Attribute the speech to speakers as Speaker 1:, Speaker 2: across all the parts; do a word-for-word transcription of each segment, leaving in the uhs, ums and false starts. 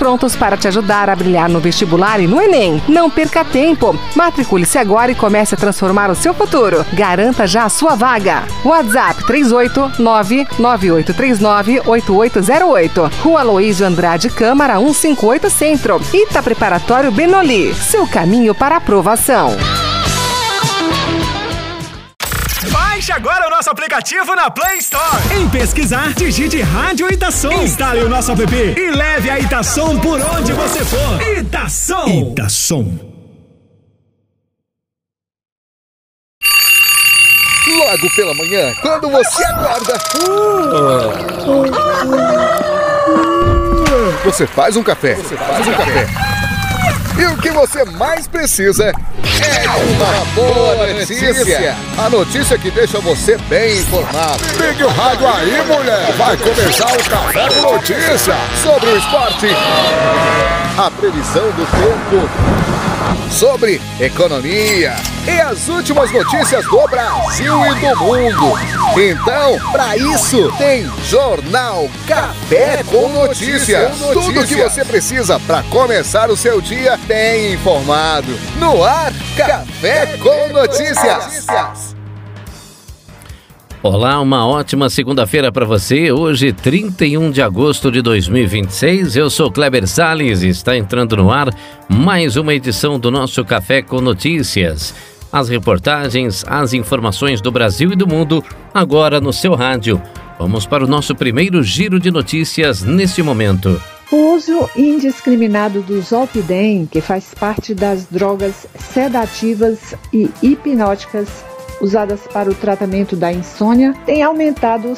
Speaker 1: prontos para te ajudar a brilhar no vestibular e no Enem. Não perca tempo. Matricule-se agora e comece a transformar o seu futuro. Garanta já a sua vaga. WhatsApp três oito nove, nove oito três nove, oito oito zero oito. Rua Aloísio Andrade Câmara cento e cinquenta e oito Centro. Ita Preparatório Benoli. Seu caminho para a aprovação.
Speaker 2: Baixe agora o nosso aplicativo na Play Store. Em pesquisar, digite Rádio Itação. Instale o nosso app e leve a Itação por onde você for. Itação. Itação.
Speaker 3: Logo pela manhã, quando você acorda, você faz um café. Você faz um café. E o que você mais precisa é uma boa notícia. A notícia que deixa você bem informado. Ligue o rádio aí, mulher. Vai começar o Café com Notícia sobre o esporte, a previsão do tempo, sobre economia e as últimas notícias do Brasil e do mundo. Então, para isso, tem Jornal Café com Notícias. Tudo que você precisa para começar o seu dia bem informado. No ar, Café com Notícias.
Speaker 4: Olá, uma ótima segunda-feira para você. Hoje, trinta e um de agosto de dois mil e vinte e seis. Eu sou Kleber Salles e está entrando no ar mais uma edição do nosso Café com Notícias. As reportagens, as informações do Brasil e do mundo, agora no seu rádio. Vamos para o nosso primeiro giro de notícias neste momento.
Speaker 5: O uso indiscriminado do Zolpidem, que faz parte das drogas sedativas e hipnóticas usadas para o tratamento da insônia, tem aumentado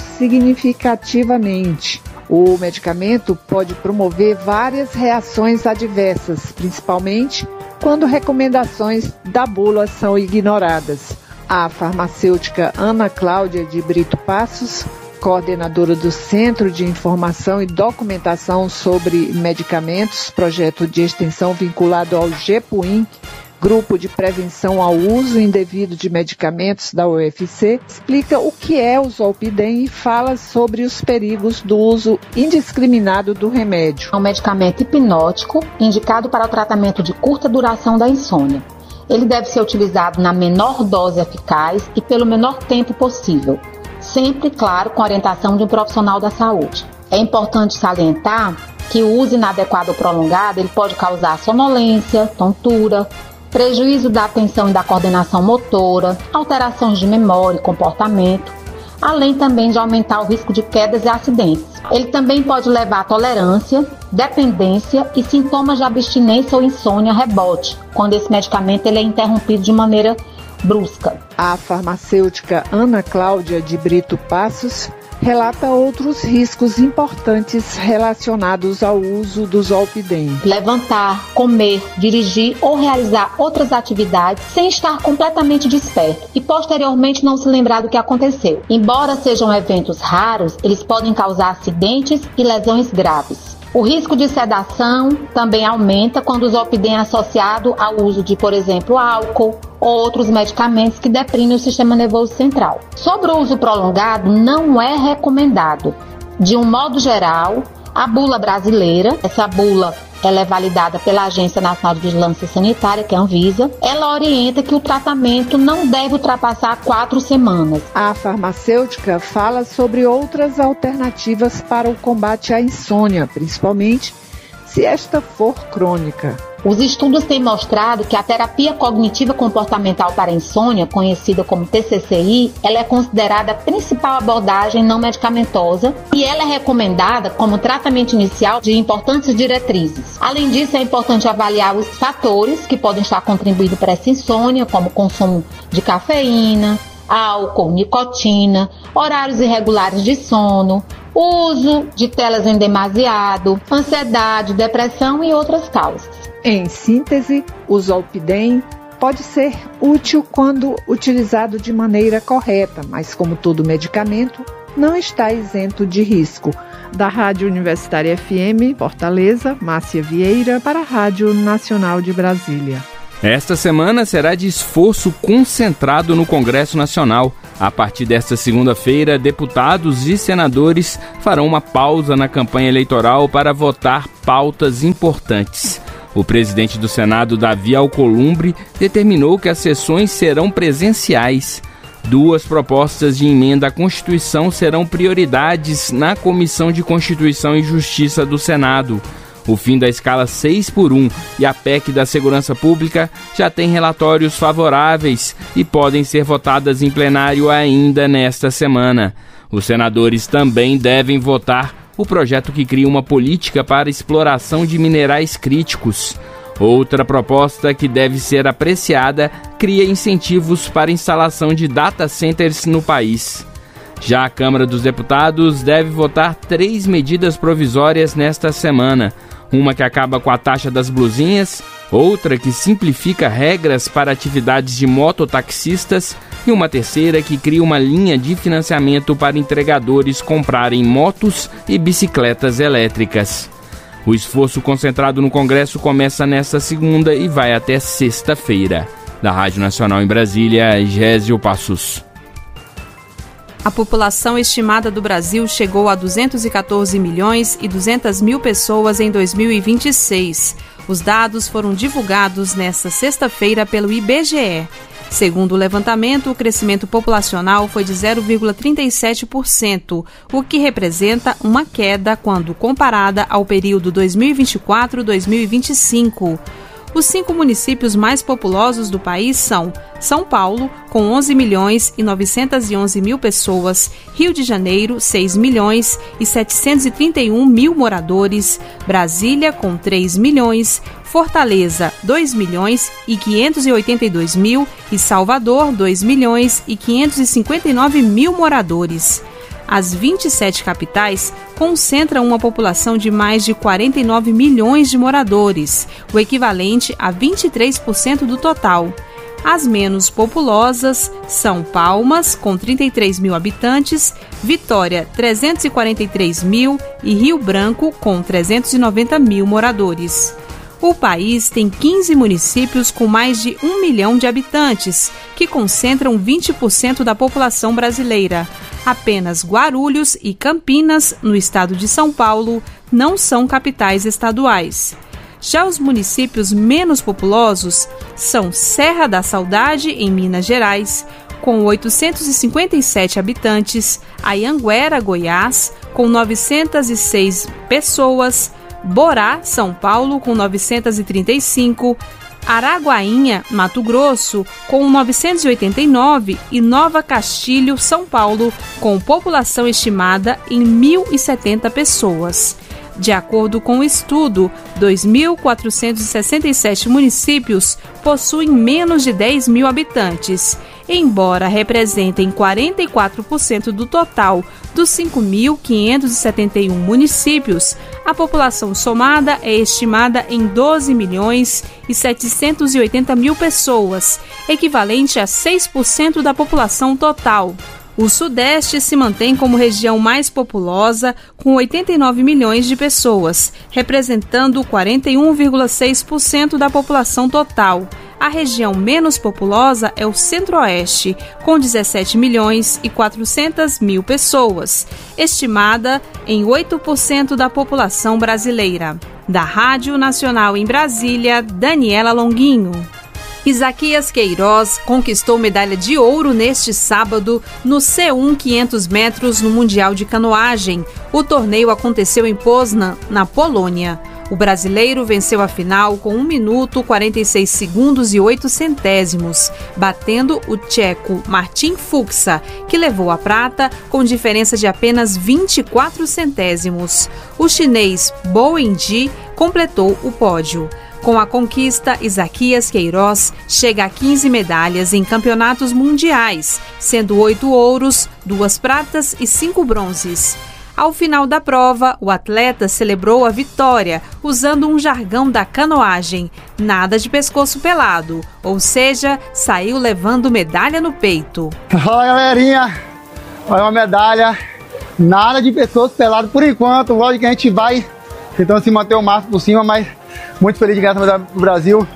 Speaker 5: significativamente. O medicamento pode promover várias reações adversas, principalmente quando recomendações da bula são ignoradas. A farmacêutica Ana Cláudia de Brito Passos, coordenadora do Centro de Informação e Documentação sobre Medicamentos, projeto de extensão vinculado ao GEPUIN, Grupo de Prevenção ao Uso Indevido de Medicamentos da U F C, explica o que é o Zolpidem e fala sobre os perigos do uso indiscriminado do remédio.
Speaker 6: É um medicamento hipnótico indicado para o tratamento de curta duração da insônia. Ele deve ser utilizado na menor dose eficaz e pelo menor tempo possível, sempre, claro, com orientação de um profissional da saúde. É importante salientar que o uso inadequado ou prolongado ele pode causar sonolência, tontura, prejuízo da atenção e da coordenação motora, alterações de memória e comportamento, além também de aumentar o risco de quedas e acidentes. Ele também pode levar a tolerância, dependência e sintomas de abstinência ou insônia rebote, quando esse medicamento ele é interrompido de maneira brusca.
Speaker 5: A farmacêutica Ana Cláudia de Brito Passos relata outros riscos importantes relacionados ao uso do Zolpidem.
Speaker 6: Levantar, comer, dirigir ou realizar outras atividades sem estar completamente desperto e posteriormente não se lembrar do que aconteceu. Embora sejam eventos raros, eles podem causar acidentes e lesões graves. O risco de sedação também aumenta quando o Zolpidem é associado ao uso de, por exemplo, álcool ou outros medicamentos que deprimem o sistema nervoso central. Sobre o uso prolongado, não é recomendado. De um modo geral, a bula brasileira, essa bula ela é validada pela Agência Nacional de Vigilância Sanitária, que é a Anvisa, ela orienta que o tratamento não deve ultrapassar quatro semanas.
Speaker 5: A farmacêutica fala sobre outras alternativas para o combate à insônia, principalmente se esta for crônica.
Speaker 6: Os estudos têm mostrado que a terapia cognitiva comportamental para a insônia, conhecida como T C C I, ela é considerada a principal abordagem não medicamentosa e ela é recomendada como tratamento inicial de importantes diretrizes. Além disso, é importante avaliar os fatores que podem estar contribuindo para essa insônia, como o consumo de cafeína, álcool, nicotina, horários irregulares de sono, uso de telas em demasiado, ansiedade, depressão e outras causas.
Speaker 5: Em síntese, o Zolpidem pode ser útil quando utilizado de maneira correta, mas como todo medicamento, não está isento de risco. Da Rádio Universitária F M, Fortaleza, Márcia Vieira, para a Rádio Nacional de Brasília.
Speaker 7: Esta semana será de esforço concentrado no Congresso Nacional. A partir desta segunda-feira, deputados e senadores farão uma pausa na campanha eleitoral para votar pautas importantes. O presidente do Senado, Davi Alcolumbre, determinou que as sessões serão presenciais. Duas propostas de emenda à Constituição serão prioridades na Comissão de Constituição e Justiça do Senado. O fim da escala seis por um e a P E C da Segurança Pública já têm relatórios favoráveis e podem ser votadas em plenário ainda nesta semana. Os senadores também devem votar o projeto que cria uma política para exploração de minerais críticos. Outra proposta que deve ser apreciada cria incentivos para instalação de data centers no país. Já a Câmara dos Deputados deve votar três medidas provisórias nesta semana. Uma que acaba com a taxa das blusinhas, outra que simplifica regras para atividades de mototaxistas e uma terceira que cria uma linha de financiamento para entregadores comprarem motos e bicicletas elétricas. O esforço concentrado no Congresso começa nesta segunda e vai até sexta-feira. Da Rádio Nacional em Brasília, Gésio Passos.
Speaker 8: A população estimada do Brasil chegou a duzentos e quatorze milhões e duzentas mil pessoas em dois mil e vinte e seis. Os dados foram divulgados nesta sexta-feira pelo I B G E. Segundo o levantamento, o crescimento populacional foi de zero vírgula trinta e sete por cento, o que representa uma queda quando comparada ao período dois mil e vinte e quatro a dois mil e vinte e cinco. Os cinco municípios mais populosos do país são São Paulo, com onze milhões e novecentas e onze mil pessoas, Rio de Janeiro, seis milhões e setecentos e trinta e um mil moradores, Brasília, com três milhões, Fortaleza, dois milhões e quinhentos e oitenta e dois mil e Salvador, dois milhões e quinhentos e cinquenta e nove mil moradores. As vinte e sete capitais concentram uma população de mais de quarenta e nove milhões de moradores, o equivalente a vinte e três por cento do total. As menos populosas são Palmas, com trinta e três mil habitantes, Vitória, trezentos e quarenta e três mil e Rio Branco, com trezentos e noventa mil moradores. O país tem quinze municípios com mais de um milhão de habitantes, que concentram vinte por cento da população brasileira. Apenas Guarulhos e Campinas, no estado de São Paulo, não são capitais estaduais. Já os municípios menos populosos são Serra da Saudade, em Minas Gerais, com oitocentos e cinquenta e sete habitantes, Anhanguera, Goiás, com novecentas e seis pessoas, Borá, São Paulo, com novecentos e trinta e cinco, Araguainha, Mato Grosso, com novecentos e oitenta e nove e Nova Castilho, São Paulo, com população estimada em mil e setenta pessoas. De acordo com o estudo, dois mil quatrocentos e sessenta e sete municípios possuem menos de dez mil habitantes. Embora representem quarenta e quatro por cento do total dos cinco mil quinhentos e setenta e um municípios, a população somada é estimada em doze milhões e setecentos e oitenta mil pessoas, equivalente a seis por cento da população total. O Sudeste se mantém como região mais populosa, com oitenta e nove milhões de pessoas, representando quarenta e um vírgula seis por cento da população total. A região menos populosa é o Centro-Oeste, com dezessete milhões e quatrocentas mil pessoas, estimada em oito por cento da população brasileira. Da Rádio Nacional em Brasília, Daniela Longuinho. Isaquias Queiroz conquistou medalha de ouro neste sábado no C um quinhentos metros no Mundial de Canoagem. O torneio aconteceu em Poznan, na Polônia. O brasileiro venceu a final com um minuto, quarenta e seis segundos e oito centésimos, batendo o tcheco Martin Fuxa, que levou a prata com diferença de apenas vinte e quatro centésimos. O chinês Bo Wen-ji completou o pódio. Com a conquista, Isaquias Queiroz chega a quinze medalhas em campeonatos mundiais, sendo oito ouros, duas pratas e cinco bronzes. Ao final da prova, o atleta celebrou a vitória usando um jargão da canoagem, nada de pescoço pelado, ou seja, saiu levando medalha no peito.
Speaker 9: Olha, galerinha, olha uma medalha, nada de pescoço pelado por enquanto, lógico que a gente vai tentando se manter o máximo por cima, mas muito feliz de ganhar essa medalha pro Brasil.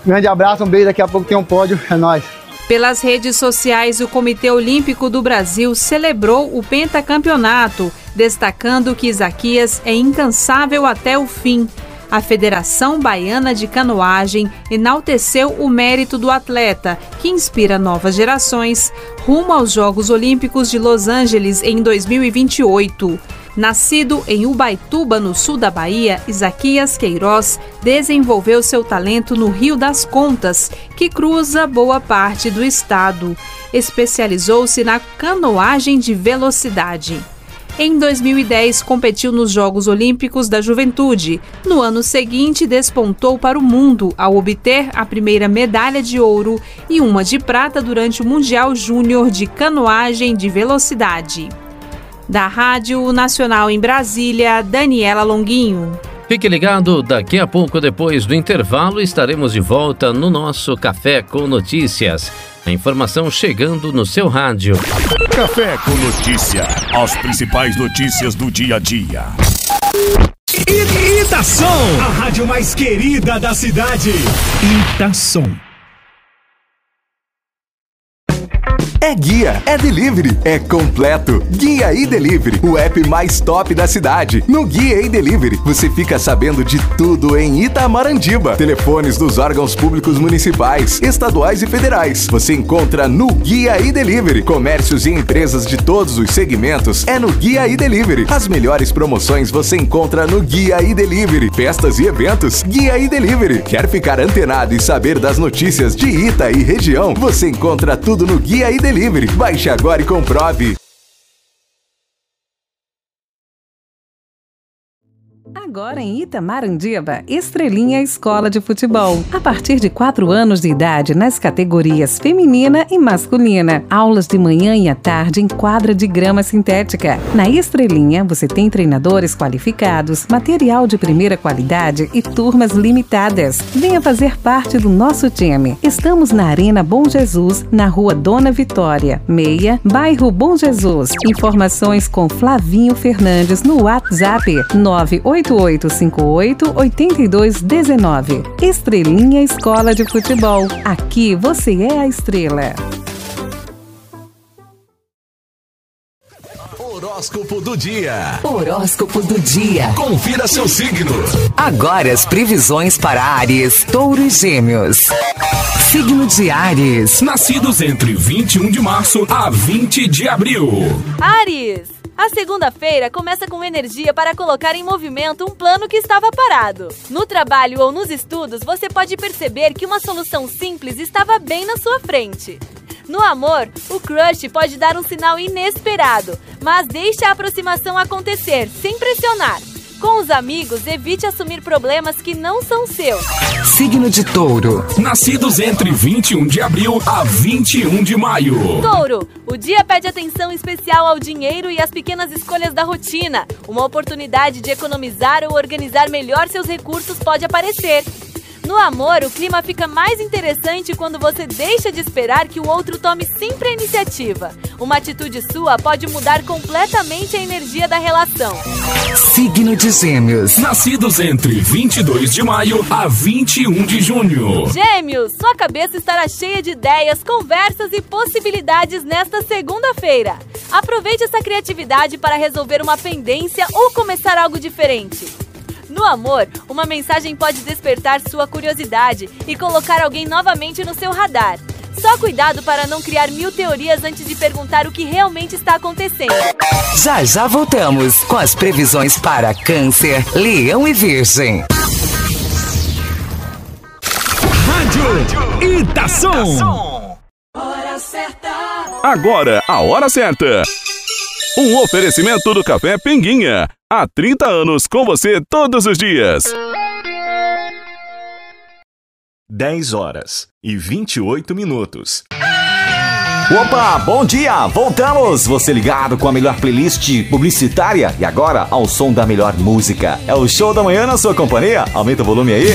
Speaker 9: Grande abraço, um beijo, daqui a pouco tem um pódio, é nóis.
Speaker 8: Pelas redes sociais, o Comitê Olímpico do Brasil celebrou o pentacampeonato, destacando que Isaquias é incansável até o fim. A Federação Baiana de Canoagem enalteceu o mérito do atleta, que inspira novas gerações, rumo aos Jogos Olímpicos de Los Angeles em dois mil e vinte e oito. Nascido em Ubaituba, no sul da Bahia, Isaquias Queiroz desenvolveu seu talento no Rio das Contas, que cruza boa parte do estado. Especializou-se na canoagem de velocidade. Em dois mil e dez, competiu nos Jogos Olímpicos da Juventude. No ano seguinte, despontou para o mundo ao obter a primeira medalha de ouro e uma de prata durante o Mundial Júnior de Canoagem de Velocidade. Da Rádio Nacional em Brasília, Daniela Longuinho.
Speaker 4: Fique ligado, daqui a pouco, depois do intervalo, estaremos de volta no nosso Café com Notícias. A informação chegando no seu rádio.
Speaker 2: Café com Notícia. As principais notícias do dia a dia. Itação, a rádio mais querida da cidade. Itação.
Speaker 10: É guia, é delivery, é completo. Guia e Delivery, o app mais top da cidade. No Guia e Delivery, você fica sabendo de tudo em Itamarandiba. Telefones dos órgãos públicos municipais, estaduais e federais. Você encontra no Guia e Delivery. Comércios e empresas de todos os segmentos é no Guia e Delivery. As melhores promoções você encontra no Guia e Delivery. Festas e eventos, Guia e Delivery. Quer ficar antenado e saber das notícias de Ita e região? Você encontra tudo no Guia e Delivery. Baixe agora e comprove.
Speaker 11: Agora em Itamarandiba, Estrelinha Escola de Futebol. A partir de quatro anos de idade nas categorias feminina e masculina. Aulas de manhã e à tarde em quadra de grama sintética. Na Estrelinha, você tem treinadores qualificados, material de primeira qualidade e turmas limitadas. Venha fazer parte do nosso time. Estamos na Arena Bom Jesus, na Rua Dona Vitória, meia, bairro Bom Jesus. Informações com Flavinho Fernandes no WhatsApp nove oito oito cinco oito oito dois um nove. Estrelinha Escola de Futebol. Aqui você é a estrela.
Speaker 2: Horóscopo do dia.
Speaker 12: Horóscopo do dia.
Speaker 2: Confira seu signo.
Speaker 12: Agora as previsões para Áries, Touro e Gêmeos. Signo de Áries.
Speaker 2: Nascidos entre vinte e um de março a vinte de abril.
Speaker 13: Áries, a segunda-feira começa com energia para colocar em movimento um plano que estava parado. No trabalho ou nos estudos, você pode perceber que uma solução simples estava bem na sua frente. No amor, o crush pode dar um sinal inesperado, mas deixe a aproximação acontecer, sem pressionar. Com os amigos, evite assumir problemas que não são seus.
Speaker 12: Signo de Touro.
Speaker 2: Nascidos entre vinte e um de abril a vinte e um de maio.
Speaker 13: Touro, o dia pede atenção especial ao dinheiro e às pequenas escolhas da rotina. Uma oportunidade de economizar ou organizar melhor seus recursos pode aparecer. No amor, o clima fica mais interessante quando você deixa de esperar que o outro tome sempre a iniciativa. Uma atitude sua pode mudar completamente a energia da relação.
Speaker 12: Signo de Gêmeos.
Speaker 2: Nascidos entre vinte e dois de maio a vinte e um de junho.
Speaker 13: Gêmeos, sua cabeça estará cheia de ideias, conversas e possibilidades nesta segunda-feira. Aproveite essa criatividade para resolver uma pendência ou começar algo diferente. No amor, uma mensagem pode despertar sua curiosidade e colocar alguém novamente no seu radar. Só cuidado para não criar mil teorias antes de perguntar o que realmente está acontecendo.
Speaker 12: Já já voltamos com as previsões para Câncer, Leão e Virgem.
Speaker 2: Rádio Itação.
Speaker 14: Hora certa.
Speaker 15: Agora, a hora certa. Um oferecimento do Café Pinguinha. Há trinta anos com você todos os dias.
Speaker 2: dez horas e vinte e oito minutos.
Speaker 16: Opa, bom dia! Voltamos! Você ligado com a melhor playlist publicitária e agora ao som da melhor música. É o Show da Manhã na sua companhia? Aumenta o volume aí.